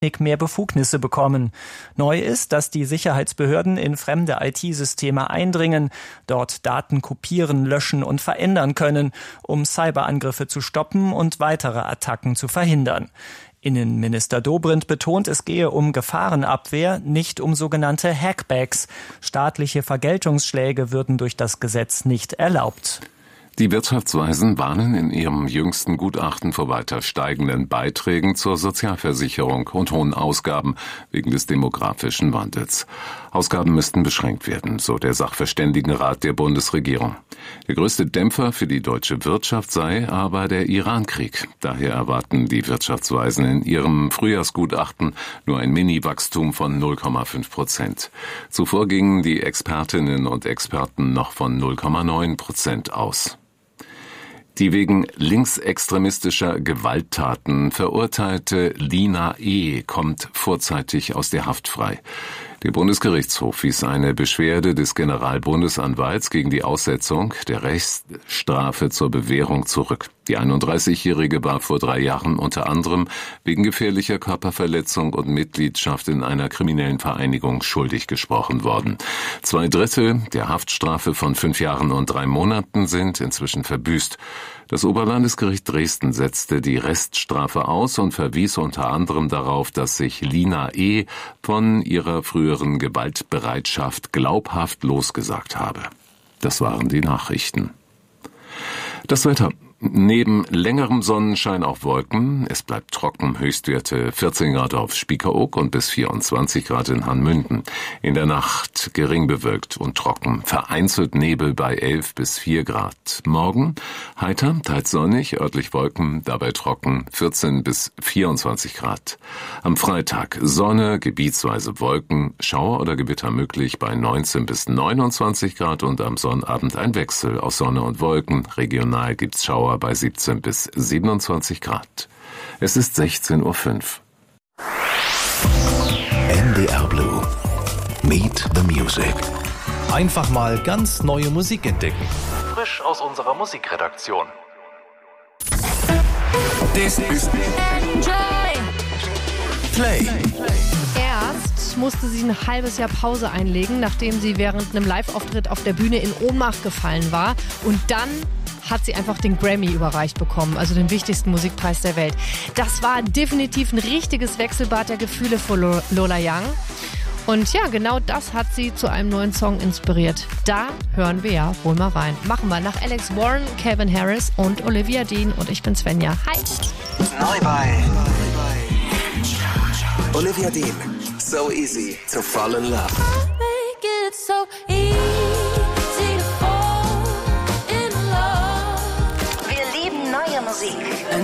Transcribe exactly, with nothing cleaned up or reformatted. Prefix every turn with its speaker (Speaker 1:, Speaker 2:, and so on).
Speaker 1: mehr Befugnisse bekommen. Neu ist, dass die Sicherheitsbehörden in fremde I T-Systeme eindringen, dort Daten kopieren, löschen und verändern können, um Cyberangriffe zu stoppen und weitere Attacken zu verhindern. Innenminister Dobrindt betont, es gehe um Gefahrenabwehr, nicht um sogenannte Hackbacks. Staatliche Vergeltungsschläge würden durch das Gesetz nicht erlaubt.
Speaker 2: Die Wirtschaftsweisen warnen in ihrem jüngsten Gutachten vor weiter steigenden Beiträgen zur Sozialversicherung und hohen Ausgaben wegen des demografischen Wandels. Ausgaben müssten beschränkt werden, so der Sachverständigenrat der Bundesregierung. Der größte Dämpfer für die deutsche Wirtschaft sei aber der Iran-Krieg. Daher erwarten die Wirtschaftsweisen in ihrem Frühjahrsgutachten nur ein Mini-Wachstum von null Komma fünf Prozent. Zuvor gingen die Expertinnen und Experten noch von null Komma neun Prozent aus. Die wegen linksextremistischer Gewalttaten verurteilte Lina E. kommt vorzeitig aus der Haft frei. Der Bundesgerichtshof wies eine Beschwerde des Generalbundesanwalts gegen die Aussetzung der Rechtsstrafe zur Bewährung zurück. Die einunddreißigjährige war vor drei Jahren unter anderem wegen gefährlicher Körperverletzung und Mitgliedschaft in einer kriminellen Vereinigung schuldig gesprochen worden. Zwei Drittel der Haftstrafe von fünf Jahren und drei Monaten sind inzwischen verbüßt. Das Oberlandesgericht Dresden setzte die Reststrafe aus und verwies unter anderem darauf, dass sich Lina E. von ihrer früheren Gewaltbereitschaft glaubhaft losgesagt habe. Das waren die Nachrichten. Das Wetter. Neben längerem Sonnenschein auch Wolken. Es bleibt trocken, Höchstwerte vierzehn Grad auf Spiekeroog und bis vierundzwanzig Grad in Hanmünden. In der Nacht gering bewölkt und trocken, vereinzelt Nebel bei elf bis vier Grad. Morgen heiter, teils sonnig, örtlich Wolken, dabei trocken, vierzehn bis vierundzwanzig Grad. Am Freitag Sonne, gebietsweise Wolken, Schauer oder Gewitter möglich bei neunzehn bis neunundzwanzig Grad und am Sonnabend ein Wechsel aus Sonne und Wolken. Regional gibt's Schauer bei siebzehn bis siebenundzwanzig Grad. Es ist sechzehn Uhr fünf.
Speaker 3: N D R Blue. Meet the Music.
Speaker 4: Einfach mal ganz neue Musik entdecken. Frisch aus unserer Musikredaktion.
Speaker 3: This is Enjoy. Play.
Speaker 5: Erst musste sie ein halbes Jahr Pause einlegen, nachdem sie während einem Live-Auftritt auf der Bühne in Ohnmacht gefallen war. Und dann hat sie einfach den Grammy überreicht bekommen, also den wichtigsten Musikpreis der Welt. Das war definitiv ein richtiges Wechselbad der Gefühle für Lola Young. Und ja, genau das hat sie zu einem neuen Song inspiriert. Da hören wir ja wohl mal rein. Machen wir nach Alex Warren, Calvin Harris und Olivia Dean und ich bin Svenja. Hi!
Speaker 3: Neu bei Olivia Dean. So easy to fall in love.
Speaker 6: Make it so